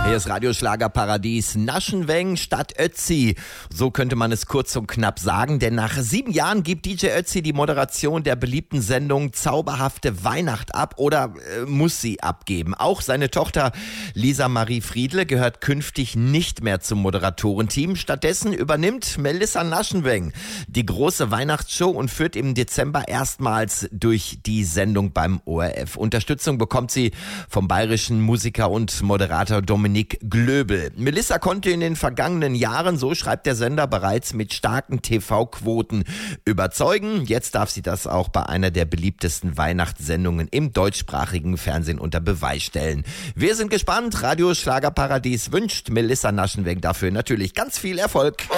Hier ist Radioschlagerparadies Naschenweng statt Ötzi. So könnte man es kurz und knapp sagen, denn nach 7 Jahren gibt DJ Ötzi die Moderation der beliebten Sendung Zauberhafte Weihnacht ab oder muss sie abgeben. Auch seine Tochter Lisa Marie Friedle gehört künftig nicht mehr zum Moderatorenteam. Stattdessen übernimmt Melissa Naschenweng die große Weihnachtsshow und führt im Dezember erstmals durch die Sendung beim ORF. Unterstützung bekommt sie vom bayerischen Musiker und Moderator Dominik Glöbel. Melissa konnte in den vergangenen Jahren, so schreibt der Sender, bereits mit starken TV-Quoten überzeugen. Jetzt darf sie das auch bei einer der beliebtesten Weihnachtssendungen im deutschsprachigen Fernsehen unter Beweis stellen. Wir sind gespannt. Radio Schlagerparadies wünscht Melissa Naschenweng dafür natürlich ganz viel Erfolg.